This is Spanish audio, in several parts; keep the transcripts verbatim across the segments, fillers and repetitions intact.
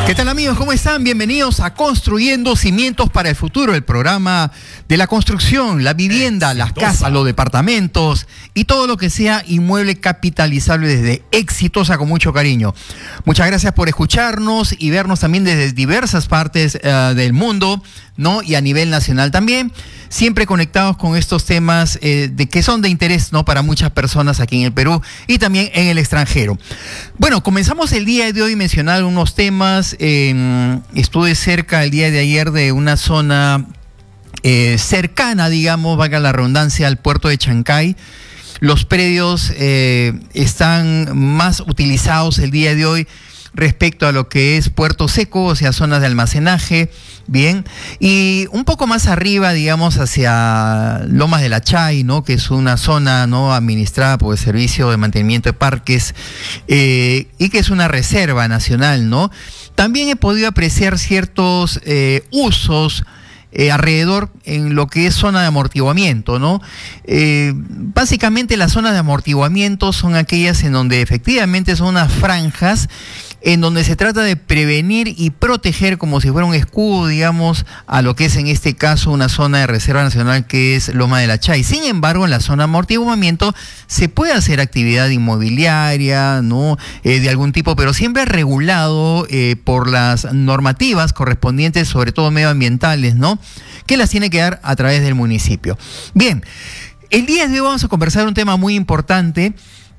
¿Qué tal, amigos? ¿Cómo están? Bienvenidos a Construyendo Cimientos para el Futuro, el programa de la construcción, la vivienda, las casas, los departamentos y todo lo que sea inmueble capitalizable desde Exitosa, con mucho cariño. Muchas gracias por escucharnos y vernos también desde diversas partes uh, del mundo, ¿no? Y a nivel nacional también, siempre conectados con estos temas eh, de que son de interés, ¿no? Para muchas personas aquí en el Perú y también en el extranjero. Bueno, comenzamos el día de hoy mencionando unos temas. Eh, estuve cerca el día de ayer de una zona eh, cercana, digamos, valga la redundancia, al puerto de Chancay. Los predios eh, están más utilizados el día de hoy respecto a lo que es Puerto Seco, o sea, zonas de almacenaje, bien, y un poco más arriba, digamos, hacia Lomas de la Chay, ¿no? Que es una zona, ¿no?, administrada por el Servicio de Mantenimiento de Parques, eh, y que es una reserva nacional, ¿no? También he podido apreciar ciertos eh, usos Eh, alrededor en lo que es zona de amortiguamiento, ¿no? Eh, básicamente las zonas de amortiguamiento son aquellas en donde efectivamente son unas franjas en donde se trata de prevenir y proteger como si fuera un escudo, digamos, a lo que es en este caso una zona de reserva nacional que es Loma de la Chay. Sin embargo, en la zona de amortiguamiento se puede hacer actividad inmobiliaria, ¿no? Eh, de algún tipo, pero siempre regulado eh, por las normativas correspondientes, sobre todo medioambientales, ¿no?, que las tiene que dar a través del municipio. Bien, el día de hoy vamos a conversar un tema muy importante,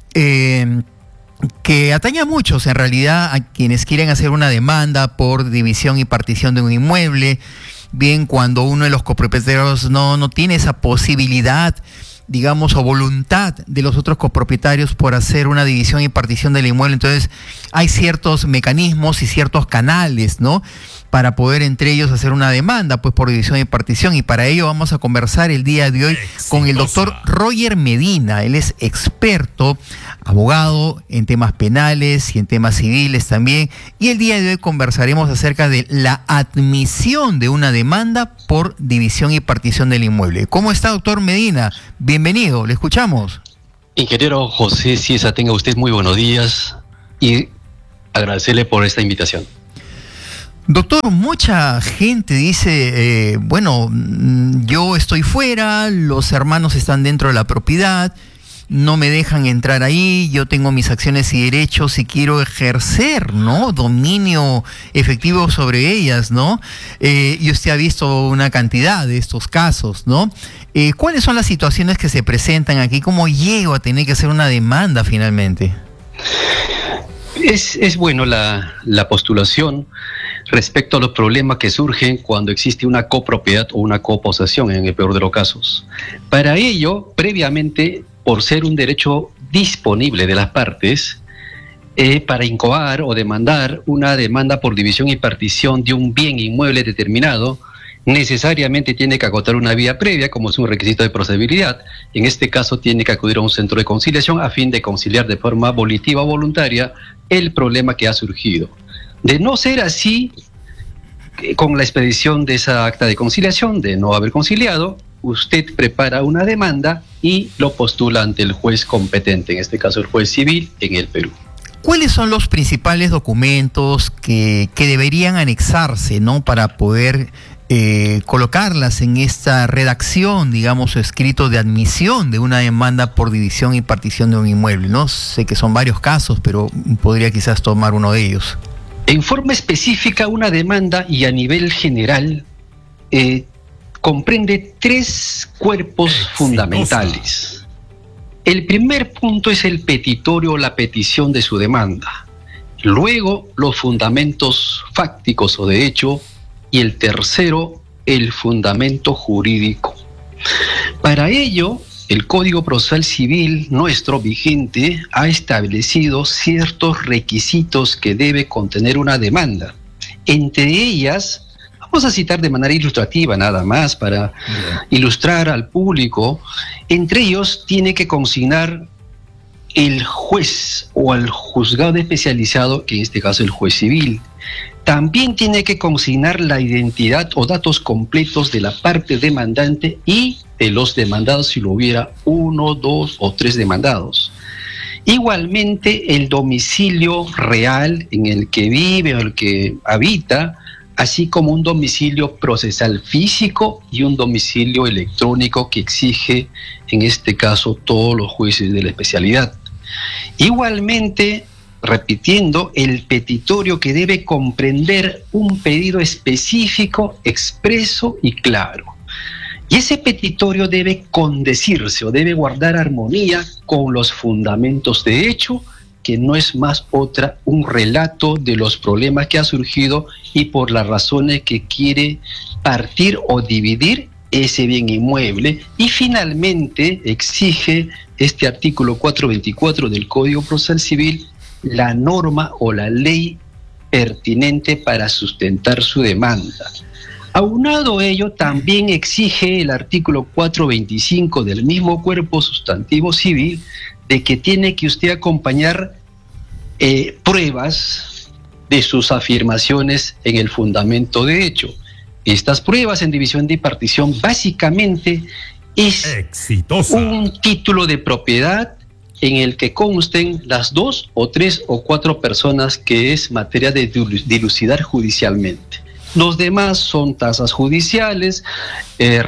eh, que atañe a muchos, en realidad, a quienes quieren hacer una demanda por división y partición de un inmueble, bien, cuando uno de los copropietarios no, no tiene esa posibilidad, digamos, o voluntad de los otros copropietarios por hacer una división y partición del inmueble. Entonces, hay ciertos mecanismos y ciertos canales, ¿no?, para poder entre ellos hacer una demanda, pues, por división y partición. Y para ello vamos a conversar el día de hoy Exitosa. Con el doctor Roger Medina. Él es experto, abogado en temas penales y en temas civiles también. Y el día de hoy conversaremos acerca de la admisión de una demanda por división y partición del inmueble. ¿Cómo está, doctor Medina? Bienvenido, le escuchamos. Ingeniero José Ciesa, tenga usted muy buenos días y agradecerle por esta invitación. Doctor, mucha gente dice, eh, bueno, yo estoy fuera, los hermanos están dentro de la propiedad, no me dejan entrar ahí, yo tengo mis acciones y derechos y quiero ejercer, ¿no?, dominio efectivo sobre ellas, ¿no? Eh, y usted ha visto una cantidad de estos casos, ¿no? Eh, ¿Cuáles son las situaciones que se presentan aquí? ¿Cómo llego a tener que hacer una demanda finalmente? Es, es bueno la, la postulación respecto a los problemas que surgen cuando existe una copropiedad o una coposesión, en el peor de los casos. Para ello, previamente, por ser un derecho disponible de las partes, eh, para incoar o demandar una demanda por división y partición de un bien inmueble determinado, necesariamente tiene que agotar una vía previa, como es un requisito de procedibilidad. En este caso tiene que acudir a un centro de conciliación a fin de conciliar de forma volitiva o voluntaria el problema que ha surgido. De no ser así, con la expedición de esa acta de conciliación, de no haber conciliado, usted prepara una demanda y lo postula ante el juez competente, en este caso el juez civil en el Perú. ¿Cuáles son los principales documentos que, que deberían anexarse, ¿no?, para poder eh, colocarlas en esta redacción, digamos, escrito de admisión de una demanda por división y partición de un inmueble? No sé que son varios casos, pero podría quizás tomar uno de ellos. En forma específica, una demanda, y a nivel general, eh, comprende tres cuerpos Exitosa. fundamentales. El primer punto es el petitorio o la petición de su demanda. Luego, los fundamentos fácticos o de hecho. Y el tercero, el fundamento jurídico. Para ello, el Código Procesal Civil nuestro vigente ha establecido ciertos requisitos que debe contener una demanda. Entre ellas, vamos a citar de manera ilustrativa nada más para ilustrar al público, entre ellos tiene que consignar el juez o al juzgado especializado, que en este caso es el juez civil. También tiene que consignar la identidad o datos completos de la parte demandante y de los demandados, si lo hubiera uno, dos o tres demandados. Igualmente, el domicilio real en el que vive o el que habita, así como un domicilio procesal físico y un domicilio electrónico que exige, en este caso, todos los jueces de la especialidad. Igualmente, repitiendo, el petitorio que debe comprender un pedido específico, expreso y claro. Y ese petitorio debe condecirse o debe guardar armonía con los fundamentos de hecho, que no es más otra un relato de los problemas que ha surgido y por las razones que quiere partir o dividir ese bien inmueble. Y finalmente exige este artículo cuatrocientos veinticuatro del Código Procesal Civil la norma o la ley pertinente para sustentar su demanda. Aunado a ello, también exige el artículo cuatrocientos veinticinco del mismo cuerpo sustantivo civil de que tiene que usted acompañar eh, pruebas de sus afirmaciones en el fundamento de hecho. Estas pruebas en división de partición básicamente es Exitosa. un título de propiedad en el que consten las dos o tres o cuatro personas que es materia de dilucidar judicialmente. Los demás son tasas judiciales, eh,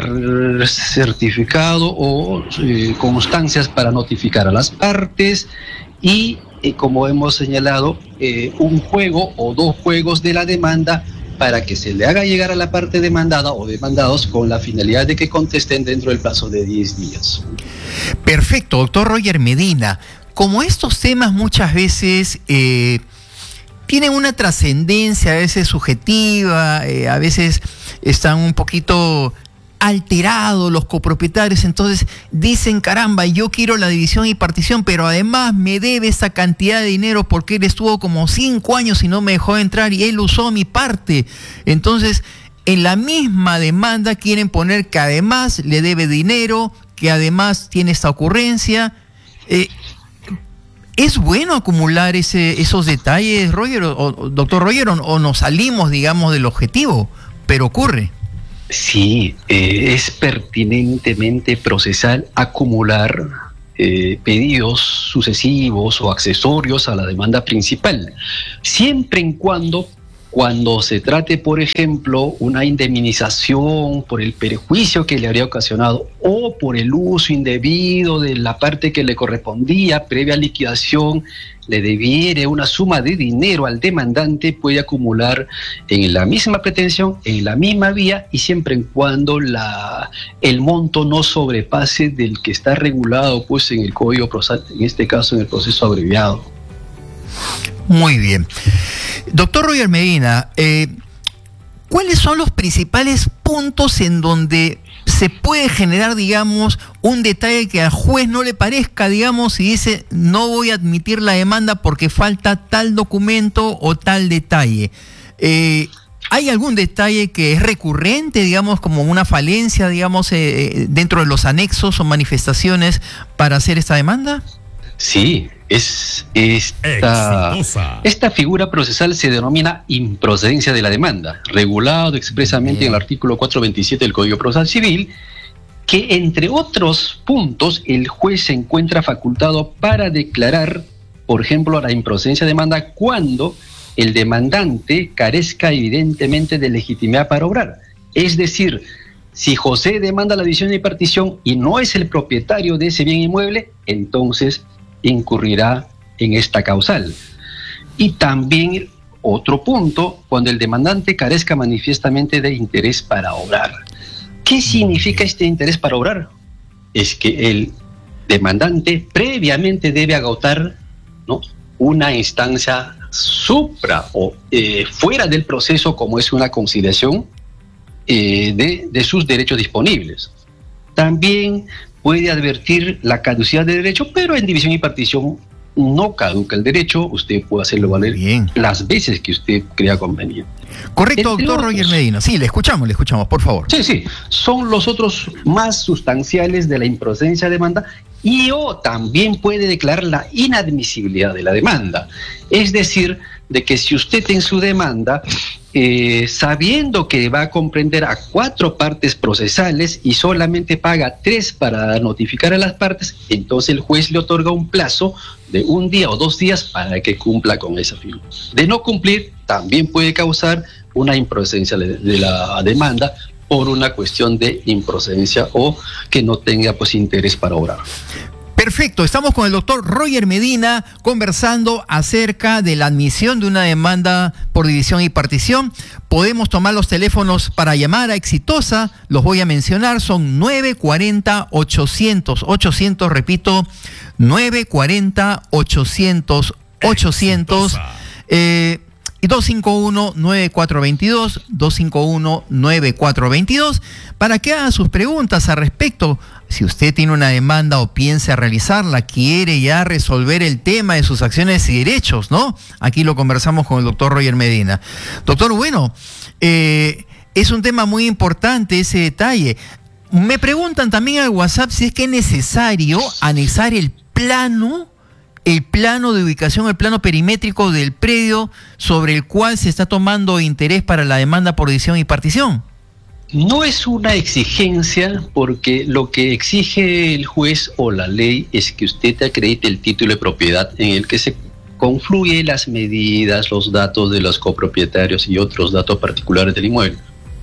certificado o eh, constancias para notificar a las partes y, eh, como hemos señalado, eh, un juego o dos juegos de la demanda para que se le haga llegar a la parte demandada o demandados con la finalidad de que contesten dentro del plazo de diez días. Perfecto, doctor Roger Medina. Como estos temas muchas veces eh, tienen una trascendencia, a veces subjetiva, eh, a veces están un poquito alterados los copropietarios, entonces dicen, caramba, yo quiero la división y partición, pero además me debe esa cantidad de dinero porque él estuvo como cinco años y no me dejó entrar y él usó mi parte. Entonces, en la misma demanda quieren poner que además le debe dinero, que además tiene esta ocurrencia. Eh, ¿Es bueno acumular ese, esos detalles, Roger, o, o, doctor Roger, o, o nos salimos, digamos, del objetivo? Pero ocurre. Sí, eh, es pertinentemente procesal acumular eh, pedidos sucesivos o accesorios a la demanda principal, siempre en cuando, cuando se trate, por ejemplo, una indemnización por el perjuicio que le habría ocasionado o por el uso indebido de la parte que le correspondía previa liquidación, le debiere una suma de dinero al demandante, puede acumular en la misma pretensión, en la misma vía y siempre en cuando la, el monto no sobrepase del que está regulado pues en el Código Procesal, en este caso en el proceso abreviado. Muy bien. Doctor Roger Medina, eh, ¿cuáles son los principales puntos en donde se puede generar, digamos, un detalle que al juez no le parezca, digamos, y dice, no voy a admitir la demanda porque falta tal documento o tal detalle? Eh, ¿Hay algún detalle que es recurrente, digamos, como una falencia, digamos, eh, dentro de los anexos o manifestaciones para hacer esta demanda? Sí, es esta, esta figura procesal se denomina improcedencia de la demanda, regulado expresamente Bien. en el artículo cuatrocientos veintisiete del Código Procesal Civil, que entre otros puntos el juez se encuentra facultado para declarar, por ejemplo, la improcedencia de demanda cuando el demandante carezca evidentemente de legitimidad para obrar. Es decir, si José demanda la división y partición y no es el propietario de ese bien inmueble, entonces incurrirá en esta causal. Y también otro punto, cuando el demandante carezca manifiestamente de interés para obrar. ¿Qué significa este interés para obrar? Es que el demandante previamente debe agotar, ¿no?, una instancia supra o eh, fuera del proceso, como es una conciliación eh, de, de sus derechos disponibles. También puede advertir la caducidad del derecho, pero en división y partición no caduca el derecho, usted puede hacerlo valer Bien. las veces que usted crea conveniente. Correcto, Entre doctor otros, Roger Medina. Sí, le escuchamos, le escuchamos, por favor. Sí, sí, son los otros más sustanciales de la improcedencia de demanda y o también puede declarar la inadmisibilidad de la demanda. Es decir, de que si usted en su demanda, eh, sabiendo que va a comprender a cuatro partes procesales y solamente paga tres para notificar a las partes, entonces el juez le otorga un plazo de un día o dos días para que cumpla con esa figura. De no cumplir, también puede causar una improcedencia de, de la demanda por una cuestión de improcedencia o que no tenga pues interés para obrar. Perfecto, estamos con el doctor Roger Medina conversando acerca de la admisión de una demanda por división y partición. Podemos tomar los teléfonos para llamada exitosa, los voy a mencionar, son nueve cuatro cero, ochocientos, ochocientos, repito, nueve cuatro cero, ochocientos, ochocientos, eh, y dos cinco uno, nueve cuatro dos dos, dos cinco uno, nueve cuatro dos dos, para que haga sus preguntas al respecto. Si usted tiene una demanda o piensa realizarla, quiere ya resolver el tema de sus acciones y derechos, ¿no? Aquí lo conversamos con el doctor Roger Medina. Doctor, bueno, eh, es un tema muy importante ese detalle. Me preguntan también al WhatsApp si es que es necesario anexar el plano, el plano de ubicación, el plano perimétrico del predio sobre el cual se está tomando interés para la demanda por división y partición. No es una exigencia, porque lo que exige el juez o la ley es que usted acredite el título de propiedad en el que se confluyen las medidas, los datos de los copropietarios y otros datos particulares del inmueble.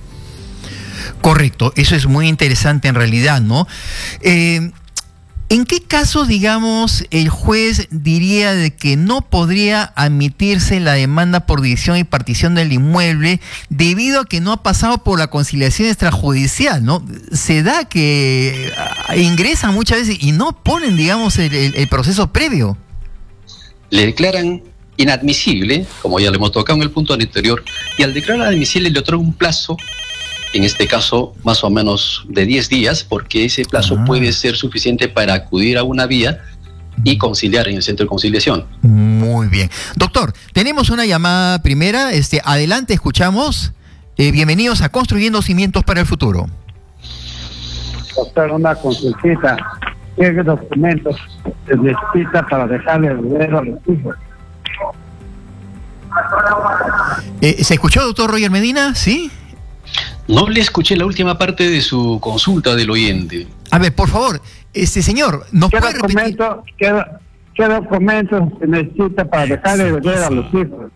Correcto, eso es muy interesante en realidad, ¿no? Eh, ¿En qué caso, digamos, el juez diría de que no podría admitirse la demanda por división y partición del inmueble debido a que no ha pasado por la conciliación extrajudicial, ¿no? Se da que ingresan muchas veces y no ponen, digamos, el, el, el proceso previo. Le declaran inadmisible, como ya le hemos tocado en el punto anterior, y al declarar admisible le otorga un plazo, en este caso más o menos de diez días, porque ese plazo ah. puede ser suficiente para acudir a una vía y conciliar en el centro de conciliación. Muy bien. Doctor, tenemos una llamada primera. Este, adelante, escuchamos. Eh, bienvenidos a Construyendo Cimientos para el Futuro. Doctor, una consultita. ¿Qué documentos se necesita para dejarle el dinero a los hijos? Eh, ¿Se escuchó, doctor Roger Medina? ¿Sí? No le escuché la última parte de su consulta del oyente. A ver, por favor, este señor, ¿nos ¿Qué puede documento, repetir? ¿qué, qué documentos se necesita para dejarle el dinero a los hijos?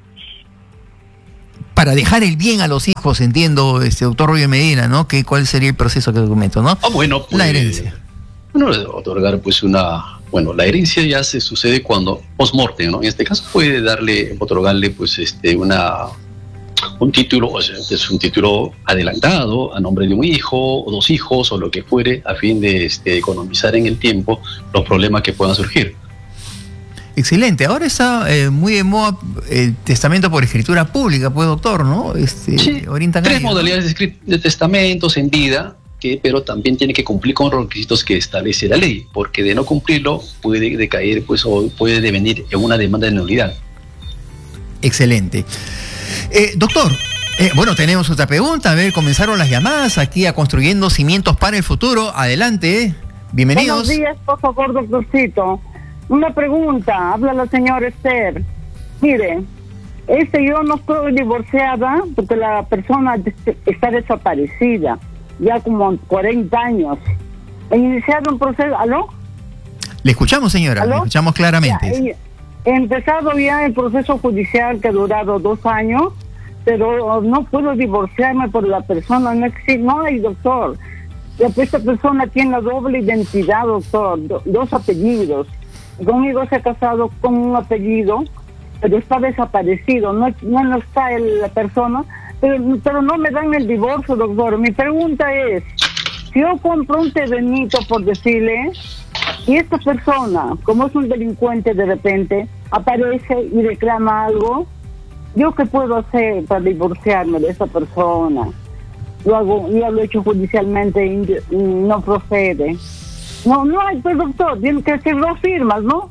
Para dejar el bien a los hijos, entiendo, este doctor Roger Medina, ¿no? ¿Qué, ¿Cuál sería el proceso de documento, no? Ah, bueno, pues, la herencia. Bueno, otorgar pues una... Bueno, la herencia ya se sucede cuando post-mortem, ¿no? En este caso puede darle, otorgarle pues este una... un título, o sea, es un título adelantado a nombre de un hijo o dos hijos o lo que fuere, a fin de este, economizar en el tiempo los problemas que puedan surgir. Excelente. Ahora está eh, muy de moda el testamento por escritura pública, pues, doctor, ¿no? Este, sí, tres ahí, modalidades ¿no? de, de testamentos en vida, que, pero también tiene que cumplir con los requisitos que establece la ley, porque de no cumplirlo puede decaer, pues, o puede devenir en una demanda de nulidad. Excelente. Eh, doctor, eh, bueno, tenemos otra pregunta. A ver, comenzaron las llamadas aquí a Construyendo Cimientos para el Futuro. Adelante, bienvenidos. Buenos días, por favor, doctorcito. Una pregunta, habla la señora Esther. Mire, este yo no estoy divorciada porque la persona está desaparecida, ya como cuarenta años. He iniciado un proceso, ¿aló? Le escuchamos, señora, ¿aló? Le escuchamos claramente. Ya, he, he empezado ya el proceso judicial que ha durado dos años, pero no puedo divorciarme por la persona, no existe, no hay, doctor. Esta persona tiene doble identidad, doctor, do, dos apellidos. Conmigo se ha casado con un apellido, pero está desaparecido, no, no, no está el, la persona, pero, pero no me dan el divorcio, doctor. Mi pregunta es, si yo compro un terrenito, por decirle, y esta persona, como es un delincuente de repente, aparece y reclama algo, ¿yo qué puedo hacer para divorciarme de esa persona? Lo hago, ya lo he hecho judicialmente y no procede. No, no hay, pues, doctor, tiene que hacer dos firmas, ¿no?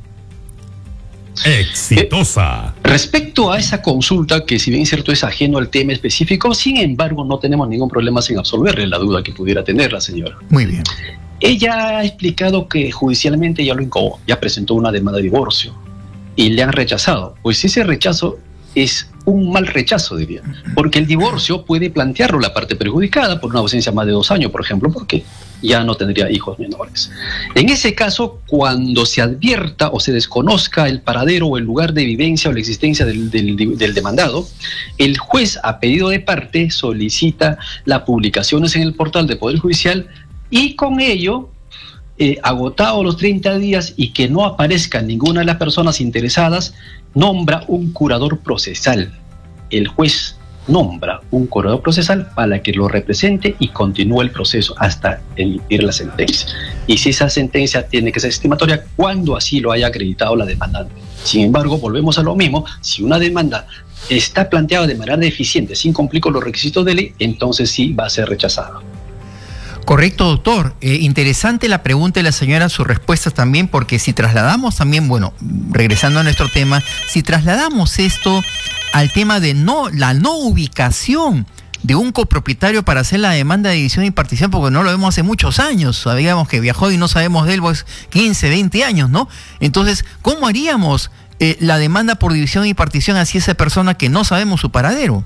Exitosa. Eh, respecto a esa consulta, que si bien es cierto es ajeno al tema específico, sin embargo no tenemos ningún problema en absolverle la duda que pudiera tener la señora. Muy bien. Ella ha explicado que judicialmente ya lo incobó, ya presentó una demanda de divorcio. y le han rechazado. Pues ese rechazo es un mal rechazo, diría, porque el divorcio puede plantearlo la parte perjudicada por una ausencia más de dos años, por ejemplo, porque ya no tendría hijos menores. En ese caso, cuando se advierta o se desconozca el paradero o el lugar de vivencia o la existencia del, del, del demandado, el juez, a pedido de parte, solicita las publicaciones en el portal de Poder Judicial y con ello, eh, agotados los treinta días y que no aparezca ninguna de las personas interesadas, nombra un curador procesal. El juez nombra un curador procesal para que lo represente y continúe el proceso hasta emitir la sentencia. Y si esa sentencia tiene que ser estimatoria, cuando así lo haya acreditado la demandante. Sin embargo, volvemos a lo mismo, si una demanda está planteada de manera deficiente, sin cumplir con los requisitos de ley, entonces sí va a ser rechazada. Correcto, doctor. Eh, interesante la pregunta de la señora, sus respuestas también, porque si trasladamos también, bueno, regresando a nuestro tema, si trasladamos esto al tema de no la no ubicación de un copropietario para hacer la demanda de división y partición, porque no lo vemos hace muchos años, sabíamos que viajó y no sabemos de él, pues quince, veinte años, ¿no? Entonces, ¿cómo haríamos eh, la demanda por división y partición hacia esa persona que no sabemos su paradero?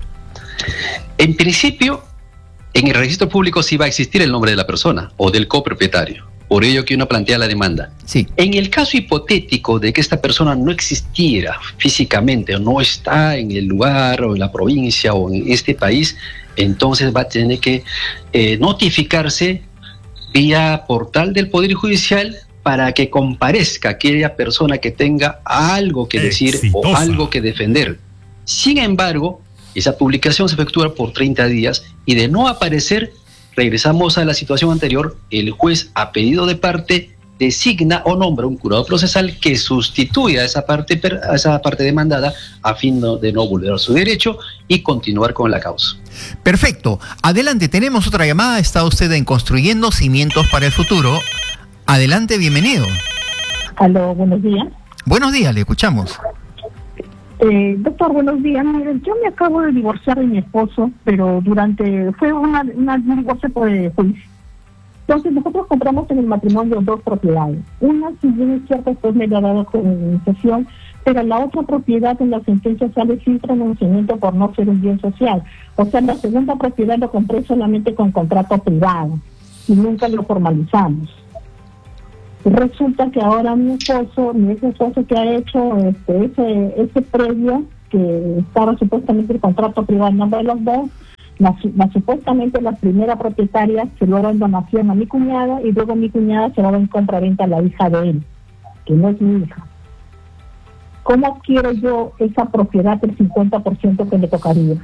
En principio, en el registro público sí va a existir el nombre de la persona o del copropietario. Por ello que uno plantea la demanda. Sí. En el caso hipotético de que esta persona no existiera físicamente o no está en el lugar o en la provincia o en este país, entonces va a tener que eh, notificarse vía portal del Poder Judicial para que comparezca aquella persona que tenga algo que decir Exitosa. o algo que defender. Sin embargo, esa publicación se efectúa por treinta días y de no aparecer, regresamos a la situación anterior, el juez a pedido de parte designa o nombra un curador procesal que sustituya a esa parte, a esa parte demandada a fin de no vulnerar su derecho y continuar con la causa. Perfecto. Adelante, tenemos otra llamada. Está usted en Construyendo Cimientos para el Futuro. Adelante, bienvenido. Aló, buenos días. Buenos días, le escuchamos. Eh, doctor, buenos días. Miren, yo me acabo de divorciar de mi esposo, pero durante, fue una, una, un divorcio por eh, juicio. Entonces nosotros compramos en el matrimonio dos propiedades. Una, si bien es cierto, después me la ha dado con cesión, pero la otra propiedad en la sentencia sale sin pronunciamiento por no ser un bien social. O sea, la segunda propiedad lo compré solamente con contrato privado y nunca lo formalizamos. Resulta que ahora mi esposo, mi ex esposo que ha hecho este, ese, ese previo, que estaba supuestamente el contrato privado en nombre de los dos, la, la, supuestamente la primera propietaria se lo ha dado en donación a mi cuñada y luego mi cuñada se lo ha dado en compraventa a la hija de él, que no es mi hija. ¿Cómo adquiero yo esa propiedad del cincuenta por ciento que le tocaría?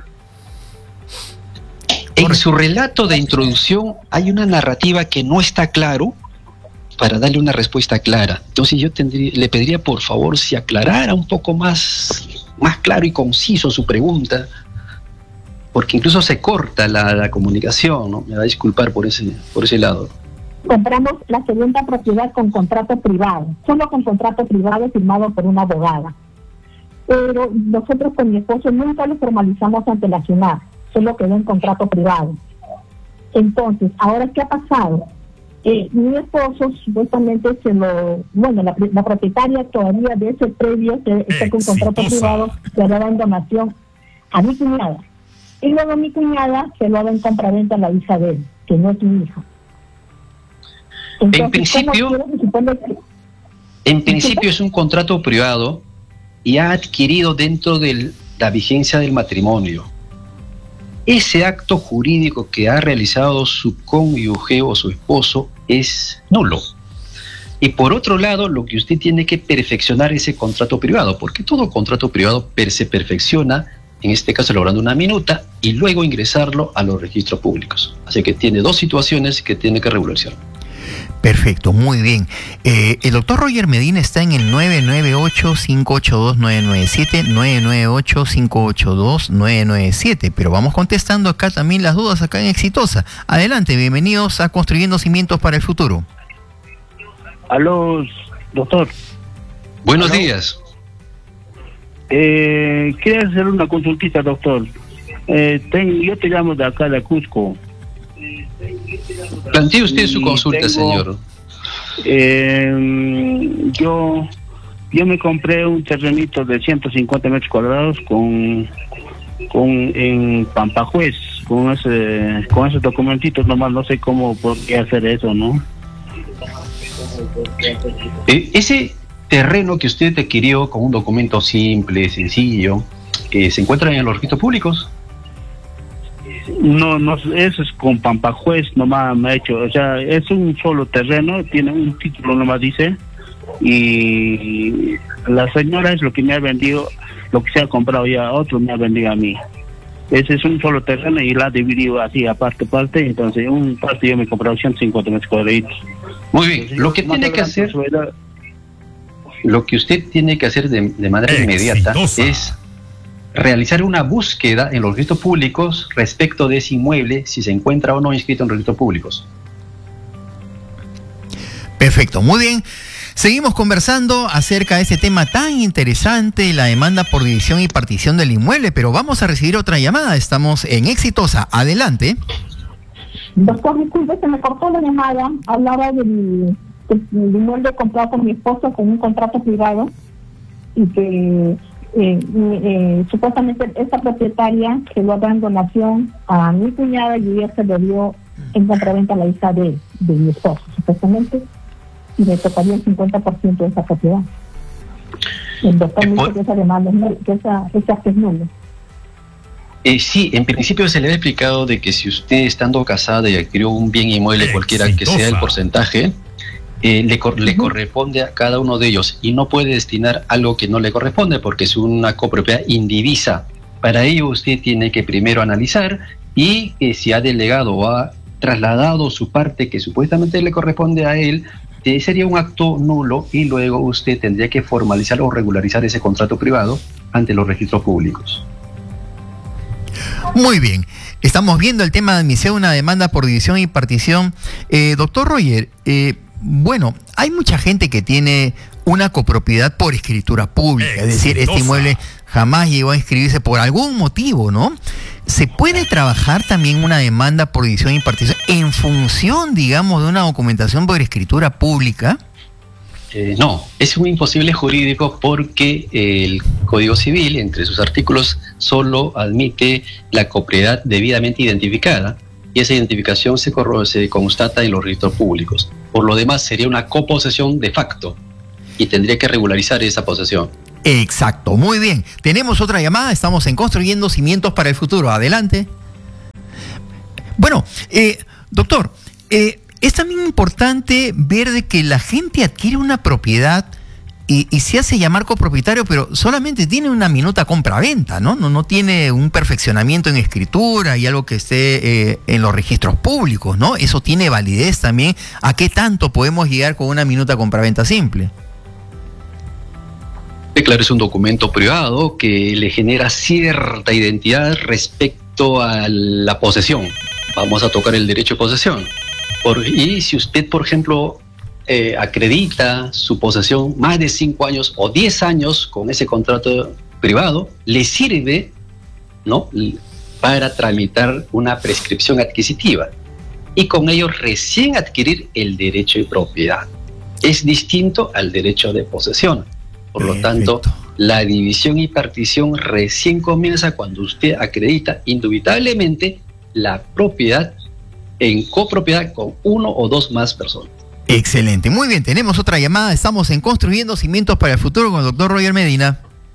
En su relato de introducción hay una narrativa que no está claro para darle una respuesta clara. Entonces yo tendría, le pediría por favor si aclarara un poco más, más claro y conciso su pregunta, porque incluso se corta la, la comunicación, ¿no? Me va a disculpar por ese, por ese lado. Compramos la segunda propiedad con contrato privado, solo con contrato privado firmado por una abogada. Pero nosotros con mi esposo nunca lo formalizamos ante la SUNAT, solo quedó en contrato privado. Entonces, ¿ahora qué ha pasado? Eh, mi esposo supuestamente se lo, bueno, la, la propietaria todavía de ese predio que está con contrato privado se lo daba en donación a mi cuñada. Y luego mi cuñada se lo daba en compraventa a la hija de él, que no es mi hija. Entonces, en principio, que... en principio es un contrato privado y ha adquirido dentro de la vigencia del matrimonio. Ese acto jurídico que ha realizado su cónyuge o su esposo es nulo. Y por otro lado, lo que usted tiene que perfeccionar ese contrato privado, porque todo contrato privado se perfecciona, en este caso elaborando una minuta, y luego ingresarlo a los registros públicos. Así que tiene dos situaciones que tiene que regularizar. Perfecto, muy bien. Eh, el doctor Roger Medina está en el nueve nueve ocho, cinco ocho dos, nueve nueve siete, nueve nueve ocho, cinco ocho dos, nueve nueve siete, pero vamos contestando acá también las dudas acá en Exitosa. Adelante, bienvenidos a Construyendo Cimientos para el Futuro. Aló, doctor. Buenos Aló. días. Eh, quiero hacer una consultita, doctor. Eh, ten, yo te llamo de acá de Cusco. Plantee usted su Y consulta, tengo, señor. Eh, yo yo me compré un terrenito de ciento cincuenta metros cuadrados con, con en Pampajuez, con ese, con esos documentitos nomás, no sé cómo por qué hacer eso, ¿no? Eh, ese terreno que usted adquirió con un documento simple, sencillo, eh, ¿se encuentra en los registros públicos? No, no, eso es con Pampajuez nomás me ha hecho, o sea, es un solo terreno, tiene un título nomás dice, y la señora es lo que me ha vendido, lo que se ha comprado ya, otro me ha vendido a mí. Ese es un solo terreno y la ha dividido así, aparte, parte, entonces un parte yo me he comprado ciento cincuenta metros cuadrados. Muy bien, entonces, lo que tiene que hacer, lo que usted tiene que hacer de, de manera inmediata es realizar una búsqueda en los registros públicos respecto de ese inmueble, si se encuentra o no inscrito en registros públicos. Perfecto, muy bien. Seguimos conversando acerca de este tema tan interesante, la demanda por división y partición del inmueble, pero vamos a recibir otra llamada. Estamos en Exitosa. Adelante. Doctor, disculpe, se me cortó la llamada. Hablaba del, del, del inmueble comprado con mi esposo con un contrato privado y que eh, eh, supuestamente esta propietaria se lo ha dado en donación a mi cuñada y ella se lo dio en compraventa a la hija de, de mi esposo, supuestamente, y le tocaría el cincuenta por ciento de esa propiedad. El doctor me dice que esa demanda es nula, que esa, esa es nulo. Eh, sí, en principio se le ha explicado de que si usted estando casada y adquirió un bien inmueble cualquiera que sea el porcentaje, eh, le, cor le uh-huh. corresponde a cada uno de ellos y no puede destinar algo que no le corresponde porque es una copropiedad indivisa. Para ello usted tiene que primero analizar y eh, si ha delegado o ha trasladado su parte que supuestamente le corresponde a él, eh, sería un acto nulo y luego usted tendría que formalizar o regularizar ese contrato privado ante los registros públicos. Muy bien, estamos viendo el tema de admisión de una demanda por división y partición. Eh, doctor Roger, eh, bueno, hay mucha gente que tiene una copropiedad por escritura pública, es decir, este inmueble jamás llegó a inscribirse por algún motivo, ¿no? ¿Se puede trabajar también una demanda por división y partición en función, digamos, de una documentación por escritura pública? Eh, no, es un imposible jurídico porque el Código Civil, entre sus artículos, solo admite la copropiedad debidamente identificada y esa identificación se, se constata en los registros públicos. Por lo demás, sería una coposesión de facto y tendría que regularizar esa posesión. Exacto, muy bien. Tenemos otra llamada, estamos en Construyendo Cimientos para el Futuro. Adelante. Bueno, eh, doctor, eh, es también importante ver de que la gente adquiere una propiedad y, y se hace llamar copropietario, pero solamente tiene una minuta compra-venta, ¿no? ¿no? No tiene un perfeccionamiento en escritura y algo que esté eh, en los registros públicos, ¿no? Eso tiene validez también. ¿A qué tanto podemos llegar con una minuta compra-venta simple? Claro, es un documento privado que le genera cierta identidad respecto a la posesión. Vamos a tocar el derecho de posesión. Por, y si usted, por ejemplo, eh, acredita su posesión más de cinco años o diez años con ese contrato privado, le sirve, ¿no?, para tramitar una prescripción adquisitiva y con ello recién adquirir el derecho de propiedad. Es distinto al derecho de posesión. Por lo tanto, la división y partición recién comienza cuando usted acredita indubitablemente la propiedad en copropiedad con uno o dos más personas. Excelente, muy bien, tenemos otra llamada, estamos en Construyendo Cimientos para el Futuro con el doctor Roger Medina.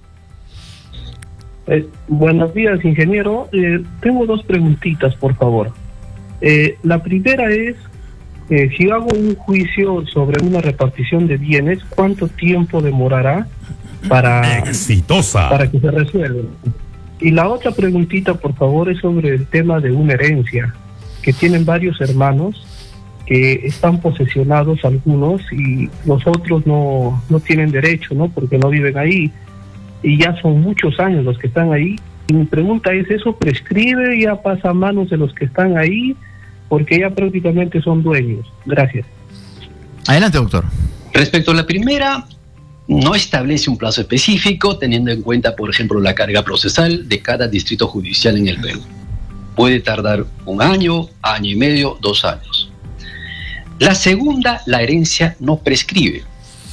Eh, buenos días, ingeniero. Eh, tengo dos preguntitas, por favor. Eh, la primera es, eh, si hago un juicio sobre una repartición de bienes, ¿cuánto tiempo demorará para, Exitosa. para que se resuelva? Y la otra preguntita, por favor, es sobre el tema de una herencia, que tienen varios hermanos que están posesionados algunos y los otros no, no tienen derecho, ¿no? Porque no viven ahí y ya son muchos años los que están ahí. Y mi pregunta es, ¿eso prescribe, ya pasa a manos de los que están ahí? Porque ya prácticamente son dueños. Gracias. Adelante, doctor. Respecto a la primera, no establece un plazo específico, teniendo en cuenta, por ejemplo, la carga procesal de cada distrito judicial en el Perú. Puede tardar un año, año y medio, dos años. La segunda, la herencia no prescribe.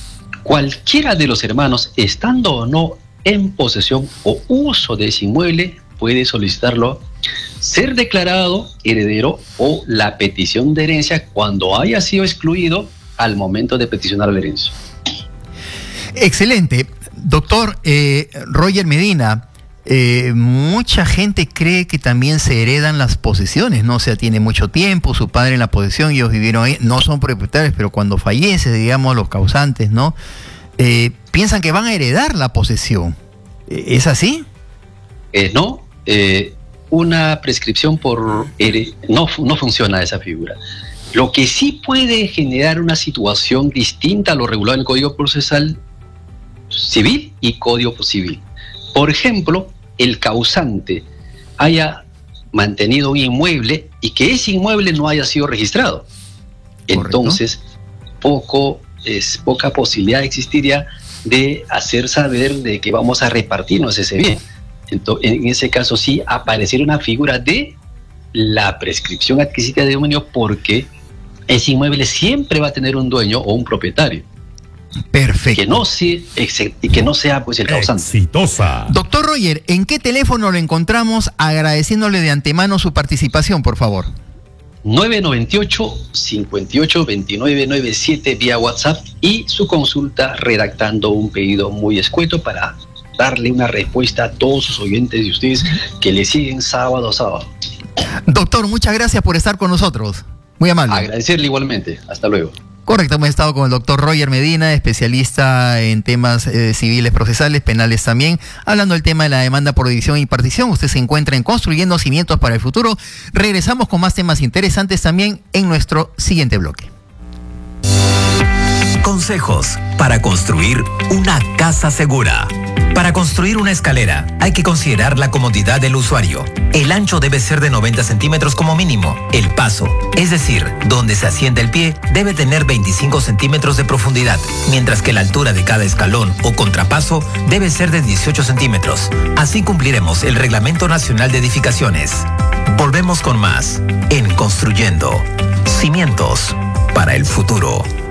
cualquiera de los hermanos, estando o no en posesión o uso de ese inmueble, puede solicitarlo, ser declarado heredero o la petición de herencia cuando haya sido excluido al momento de peticionar la herencia. Excelente. Doctor eh, Roger Medina, eh, mucha gente cree que también se heredan las posesiones, ¿no? O sea, tiene mucho tiempo, su padre en la posesión, ellos vivieron ahí, no son propietarios, pero cuando fallece, digamos, los causantes, ¿no? Eh, piensan que van a heredar la posesión. ¿Es así? Eh, no, eh, una prescripción por here- no, no funciona esa figura. Lo que sí puede generar una situación distinta a lo regulado en el Código Procesal Civil y Código Civil. Por ejemplo, el causante haya mantenido un inmueble y que ese inmueble no haya sido registrado. Correcto. Entonces, poco es poca posibilidad existiría de hacer saber de que vamos a repartirnos ese bien. Entonces, en ese caso sí aparecería una figura de la prescripción adquisitiva de dominio, porque ese inmueble siempre va a tener un dueño o un propietario. Perfecto. Que no, sea, que no sea pues el causante. Exitosa. Doctor Roger, ¿en qué teléfono lo encontramos? Agradeciéndole de antemano su participación, por favor. nueve nueve ocho, cinco ocho, dos nueve nueve siete vía WhatsApp y su consulta redactando un pedido muy escueto para darle una respuesta a todos sus oyentes y ustedes que le siguen sábado a sábado. Doctor, muchas gracias por estar con nosotros. Muy amable. Agradecerle igualmente. Hasta luego. Correcto, hemos estado con el doctor Roger Medina, especialista en temas eh, civiles procesales, penales también, hablando del tema de la demanda por división y partición. Usted se encuentra en Construyendo Cimientos para el Futuro. Regresamos con más temas interesantes también en nuestro siguiente bloque. Consejos para construir una casa segura. Para construir una escalera hay que considerar la comodidad del usuario. El ancho debe ser de noventa centímetros como mínimo. El paso, es decir, donde se asienta el pie, debe tener veinticinco centímetros de profundidad, mientras que la altura de cada escalón o contrapaso debe ser de dieciocho centímetros. Así cumpliremos el Reglamento Nacional de Edificaciones. Volvemos con más en Construyendo Cimientos para el Futuro.